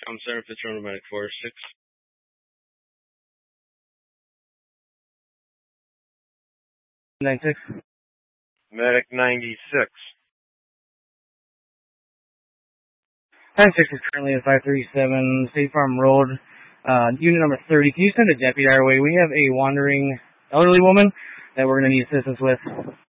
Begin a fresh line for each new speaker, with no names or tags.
Tom Center, Pittsburgh, Medic 46.
Medic 96.
96 is currently at 537 State Farm Road, unit number 30. Can you send a deputy our way? We have a wandering elderly woman that we're going to need assistance with.